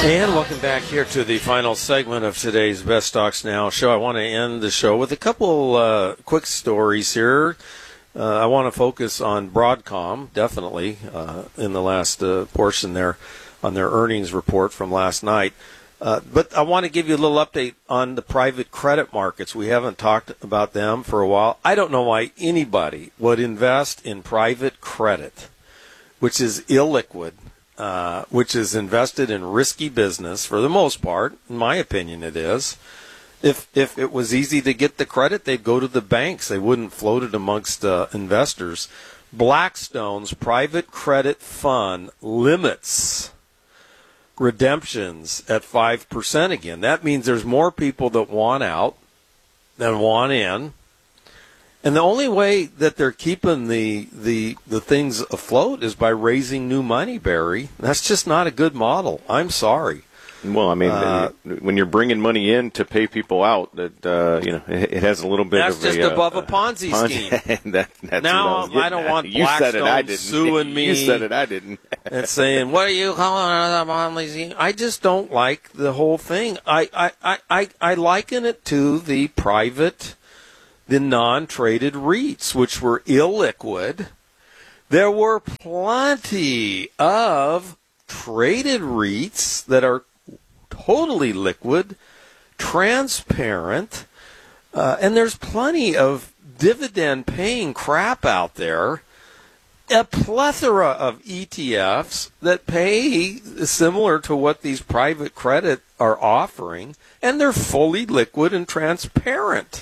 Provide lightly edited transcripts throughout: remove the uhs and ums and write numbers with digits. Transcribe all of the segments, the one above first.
And welcome back here to the final segment of today's Best Stocks Now show. I want to end the show with a couple quick stories here. I want to focus on Broadcom, definitely, in the last portion there on their earnings report from last night. But I want to give you a little update on the private credit markets. We haven't talked about them for a while. I don't know why anybody would invest in private credit, which is illiquid. Which is invested in risky business for the most part. In my opinion, it is. If it was easy to get the credit, they'd go to the banks. They wouldn't float it amongst investors. Blackstone's private credit fund limits redemptions at 5% again. That means there's more people that want out than want in. And the only way that they're keeping the things afloat is by raising new money, Barry. That's just not a good model. I'm sorry. Well, I mean, when you're bringing money in to pay people out, that it has a little bit that's of just above a Ponzi scheme. that's now I don't want Blackstone suing me. You said it, I didn't. And saying, "What are you calling a Ponzi scheme?" I just don't like the whole thing. I liken it to the non-traded REITs, which were illiquid. There were plenty of traded REITs that are totally liquid, transparent, and there's plenty of dividend-paying crap out there. A plethora of ETFs that pay similar to what these private credit are offering, and they're fully liquid and transparent.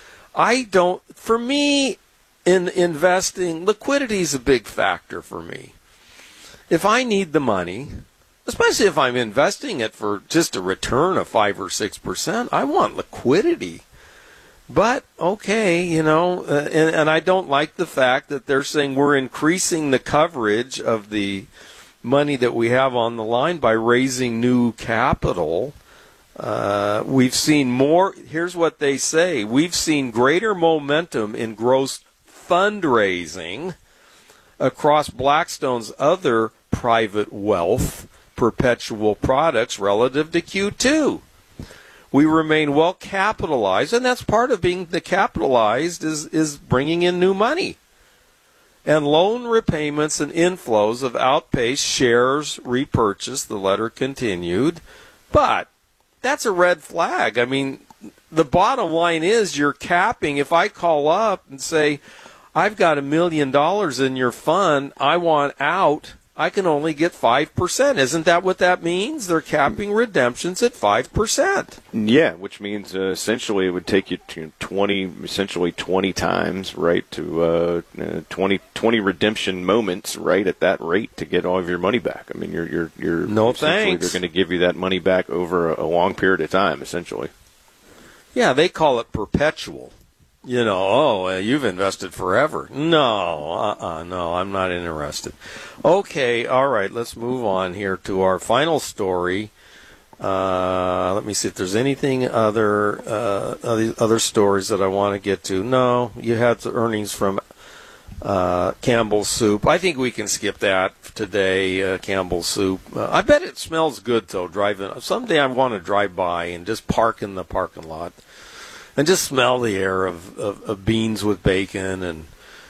For me, in investing, liquidity is a big factor for me. If I need the money, especially if I'm investing it for just a return of 5 or 6%, I want liquidity. But, okay, and I don't like the fact that they're saying we're increasing the coverage of the money that we have on the line by raising new capital. We've seen more, here's what they say, we've seen greater momentum in gross fundraising across Blackstone's other private wealth perpetual products relative to Q2. We remain well capitalized, and that's part of being capitalized is bringing in new money. And loan repayments and inflows have outpaced shares repurchased, the letter continued, but that's a red flag. I mean, the bottom line is you're capping. If I call up and say, I've got $1 million in your fund, I want out, I can only get 5%. Isn't that what that means? They're capping redemptions at 5%. Yeah, which means essentially it would take you to 20 times, right, to 20 redemption moments, right, at that rate to get all of your money back. I mean, you're no thanks. They're going to give you that money back over a long period of time, essentially. Yeah, they call it perpetual. You've invested forever. No, no, I'm not interested. Okay, all right, let's move on here to our final story. Let me see if there's anything other stories that I want to get to. No, you had the earnings from Campbell's Soup. I think we can skip that today, Campbell's Soup. I bet it smells good, though, driving. Someday I want to drive by and just park in the parking lot and just smell the air of beans with bacon and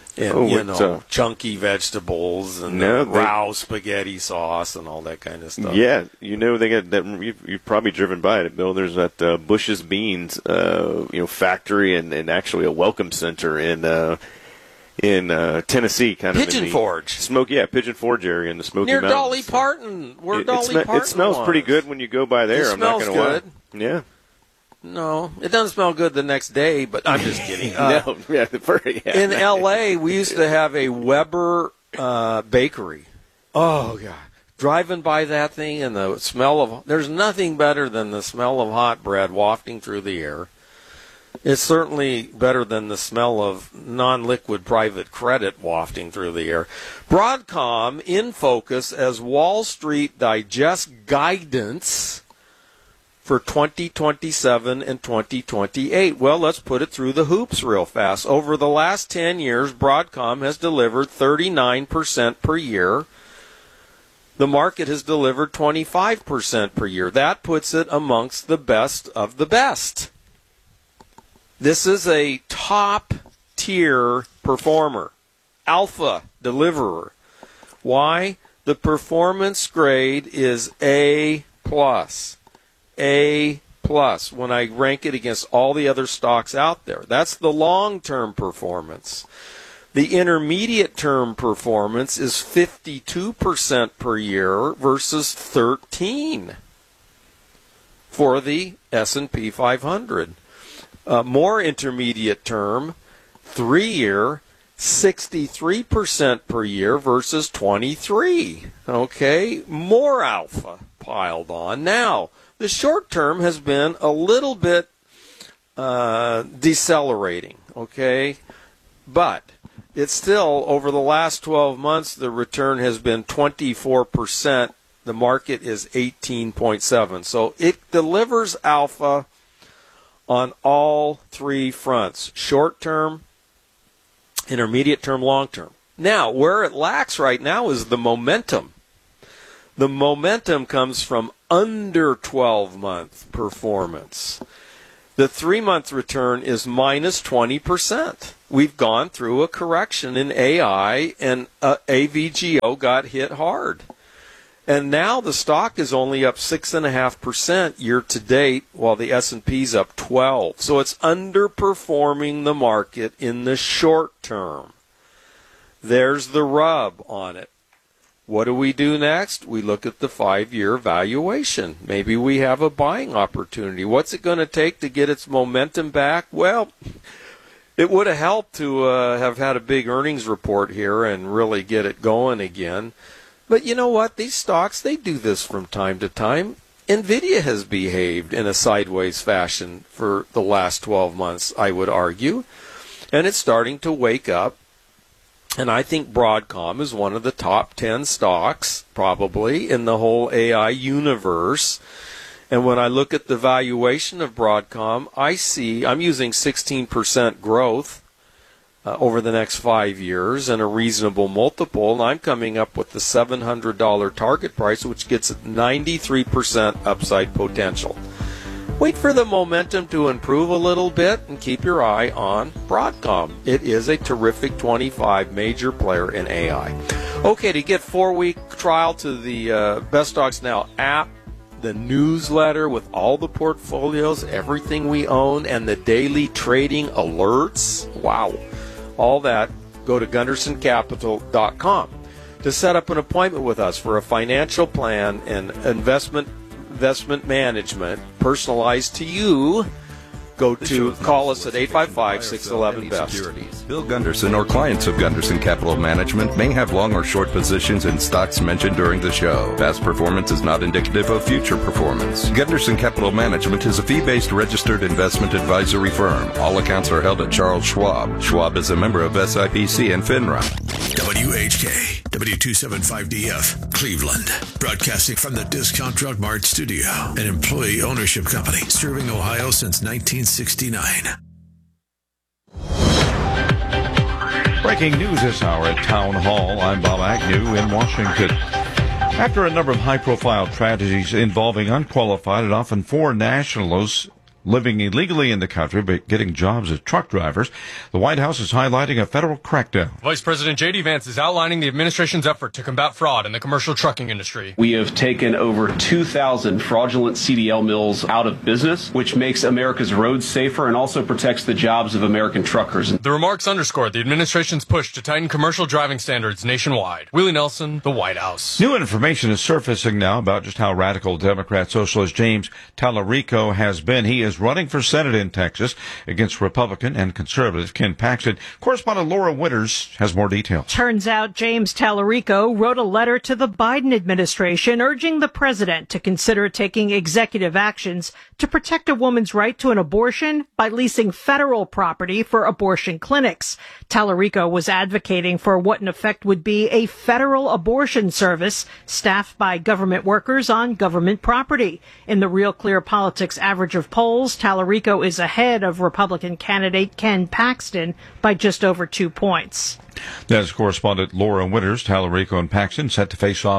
chunky vegetables and raw spaghetti sauce and all that kind of stuff. Yeah, they got that. You've probably driven by it, Bill. There's that Bush's Beans, factory and actually a welcome center in Tennessee, kind of Pigeon Forge. Pigeon Forge area in the Smoky Near Mountains. Dolly Parton. It smells pretty good when you go by there. I'm not going to lie. Yeah. No, it doesn't smell good the next day, but I'm just kidding. In L.A., we used to have a Weber bakery. Oh, God. Driving by that thing and the smell of... There's nothing better than the smell of hot bread wafting through the air. It's certainly better than the smell of non-liquid private credit wafting through the air. Broadcom in focus as Wall Street digests guidance for 2027 and 2028. Well, let's put it through the hoops real fast. Over the last 10 years, Broadcom has delivered 39% per year The market has delivered 25% per year. That puts it amongst the best of the best. This is a top-tier performer, alpha deliverer. Why? The performance grade is A+. A+, when I rank it against all the other stocks out there. That's the long-term performance. The intermediate-term performance is 52% per year versus 13% for the S&P 500. More intermediate term, 3-year, 63% per year versus 23%. Okay, more alpha piled on. Now, the short term has been a little bit decelerating, okay? But it's still, over the last 12 months, the return has been 24%. The market is 18.7. So it delivers alpha on all three fronts: short term, intermediate term, long term. Now, where it lacks right now is the momentum. The momentum comes from under 12-month performance. The 3-month return is minus 20%. We've gone through a correction in AI, and AVGO got hit hard. And now the stock is only up 6.5% year to date, while the S&P's up 12%. So it's underperforming the market in the short term. There's the rub on it. What do we do next? We look at the 5-year valuation. Maybe we have a buying opportunity. What's it going to take to get its momentum back? Well, it would have helped to have had a big earnings report here and really get it going again. But you know what? These stocks, they do this from time to time. NVIDIA has behaved in a sideways fashion for the last 12 months, I would argue. And it's starting to wake up. And I think Broadcom is one of the top 10 stocks, probably, in the whole AI universe. And when I look at the valuation of Broadcom, I'm using 16% growth over the next 5 years and a reasonable multiple, and I'm coming up with the $700 target price, which gets 93% upside potential. Wait for the momentum to improve a little bit and keep your eye on Broadcom. It is a terrific 25 major player in AI. Okay, to get 4-week trial to the Best Stocks Now app, the newsletter with all the portfolios, everything we own, and the daily trading alerts. Wow. All that, go to GundersonCapital.com to set up an appointment with us for a financial plan and investment management personalized to you. Call us at 855-611-BEST. Bill Gunderson or clients of Gunderson Capital Management may have long or short positions in stocks mentioned during the show. Past performance is not indicative of future performance. Gunderson Capital Management is a fee-based registered investment advisory firm. All accounts are held at Charles Schwab. Schwab is a member of SIPC and FINRA. WHK, W275DF, Cleveland. Broadcasting from the Discount Drug Mart studio, an employee ownership company serving Ohio since 1969. Breaking news this hour at Town Hall. I'm Bob Agnew in Washington. After a number of high-profile tragedies involving unqualified and often foreign nationals living illegally in the country but getting jobs as truck drivers, the White House is highlighting a federal crackdown. Vice President J.D. Vance is outlining the administration's effort to combat fraud in the commercial trucking industry. We have taken over 2,000 fraudulent CDL mills out of business, which makes America's roads safer and also protects the jobs of American truckers. The remarks underscore the administration's push to tighten commercial driving standards nationwide. Willie Nelson, the White House. New information is surfacing now about just how radical Democrat socialist James Tallarico has been. He is running for Senate in Texas against Republican and conservative Ken Paxton. Correspondent Laura Winters has more details. Turns out James Tallarico wrote a letter to the Biden administration urging the president to consider taking executive actions to protect a woman's right to an abortion by leasing federal property for abortion clinics. Tallarico was advocating for what in effect would be a federal abortion service staffed by government workers on government property. In the Real Clear Politics average of polls, Tallarico is ahead of Republican candidate Ken Paxton by just over 2 points. That's correspondent Laura Winters. Tallarico and Paxton set to face off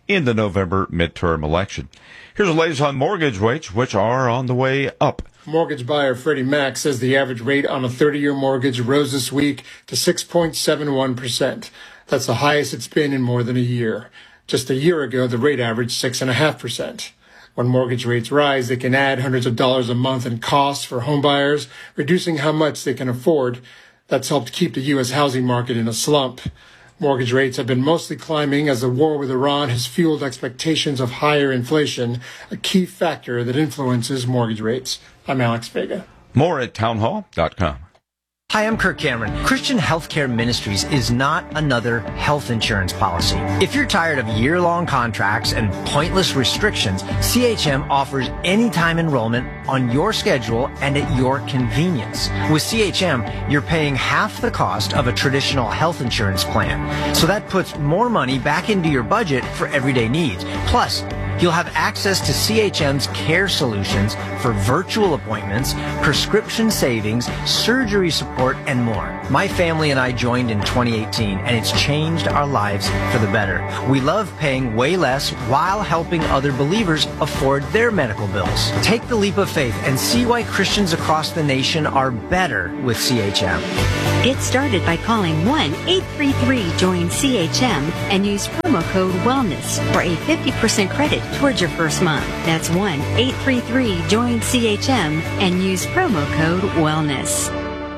in the November midterm election. Here's the latest on mortgage rates, which are on the way up. Mortgage buyer Freddie Mac says the average rate on a 30-year mortgage rose this week to 6.71%. That's the highest it's been in more than a year. Just a year ago, the rate averaged 6.5%. When mortgage rates rise, they can add hundreds of dollars a month in costs for home buyers, reducing how much they can afford. That's helped keep the U.S. housing market in a slump. Mortgage rates have been mostly climbing as the war with Iran has fueled expectations of higher inflation, a key factor that influences mortgage rates. I'm Alex Vega. More at townhall.com. Hi, I'm Kirk Cameron. Christian Healthcare Ministries is not another health insurance policy. If you're tired of year-long contracts and pointless restrictions, CHM offers anytime enrollment on your schedule and at your convenience. With CHM, you're paying half the cost of a traditional health insurance plan. So that puts more money back into your budget for everyday needs. Plus, you'll have access to CHM's care solutions for virtual appointments, prescription savings, surgery support, and more. My family and I joined in 2018, and it's changed our lives for the better. We love paying way less while helping other believers afford their medical bills. Take the leap of faith and see why Christians across the nation are better with CHM. Get started by calling 1-833-JOIN-CHM and use promo code WELLNESS for a 50% credit towards your first month. That's 1-833-JOIN-CHM and use promo code WELLNESS.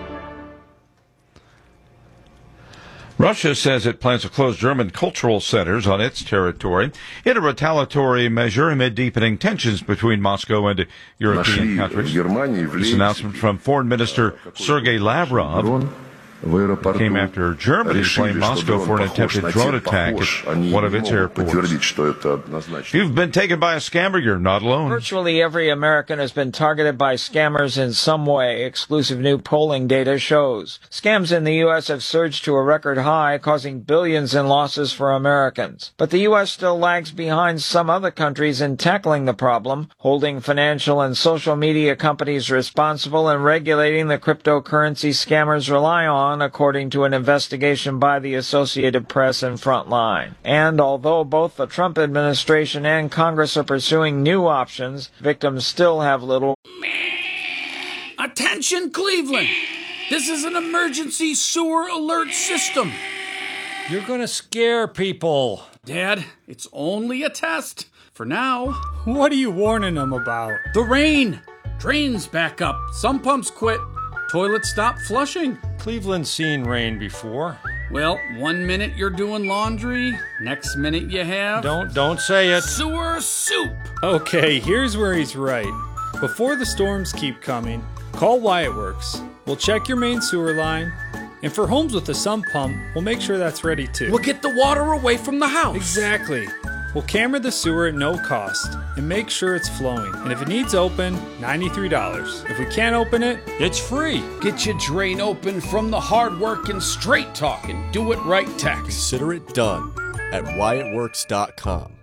Russia says it plans to close German cultural centers on its territory in a retaliatory measure amid deepening tensions between Moscow and European countries. This announcement from Foreign Minister Sergei Lavrov came after Germany blamed Moscow for an attempted drone attack at one of its airports. If you've been taken by a scammer, you're not alone. Virtually every American has been targeted by scammers in some way, exclusive new polling data shows. Scams in the U.S. have surged to a record high, causing billions in losses for Americans. But the U.S. still lags behind some other countries in tackling the problem, holding financial and social media companies responsible and regulating the cryptocurrency scammers rely on, according to an investigation by the Associated Press and Frontline. And although both the Trump administration and Congress are pursuing new options, victims still have little. Attention, Cleveland! This is an emergency sewer alert system. You're gonna scare people. Dad, it's only a test. For now. What are you warning them about? The rain! Drains back up. Some pumps quit. Toilets stop flushing. Cleveland's seen rain before. Well, 1 minute you're doing laundry, next minute you have... Don't say it. Sewer soup! Okay, here's where he's right. Before the storms keep coming, call Wyatt Works. We'll check your main sewer line, and for homes with a sump pump, we'll make sure that's ready too. We'll get the water away from the house. Exactly. We'll camera the sewer at no cost and make sure it's flowing. And if it needs open, $93. If we can't open it, it's free. Get your drain open from the hard-working, straight-talking, do-it-right tech. Consider it done at WyattWorks.com.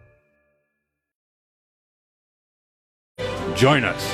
Join us.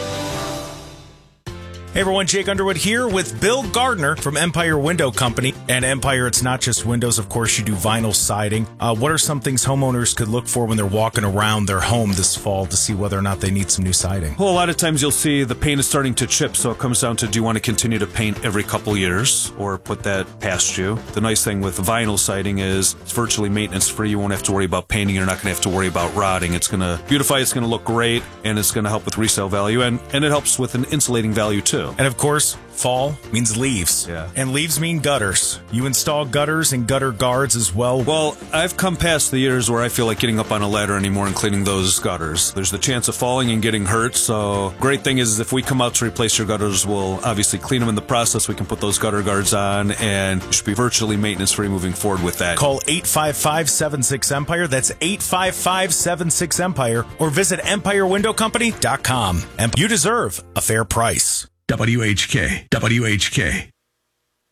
Hey everyone, Jake Underwood here with Bill Gardner from Empire Window Company. And Empire, it's not just windows, of course, you do vinyl siding. What are some things homeowners could look for when they're walking around their home this fall to see whether or not they need some new siding? Well, a lot of times you'll see the paint is starting to chip, so it comes down to, do you want to continue to paint every couple years or put that past you? The nice thing with vinyl siding is it's virtually maintenance free. You won't have to worry about painting. You're not going to have to worry about rotting. It's going to beautify, it's going to look great, and it's going to help with resale value, and it helps with an insulating value too. And of course, fall means leaves. Yeah. And leaves mean gutters. You install gutters and gutter guards as well. Well, I've come past the years where I feel like getting up on a ladder anymore and cleaning those gutters. There's the chance of falling and getting hurt, so great thing is if we come out to replace your gutters, we'll obviously clean them in the process. We can put those gutter guards on, and you should be virtually maintenance-free moving forward with that. Call 855-76-EMPIRE. That's 855-76-EMPIRE. Or visit EmpireWindowCompany.com. And you deserve a fair price. WHK.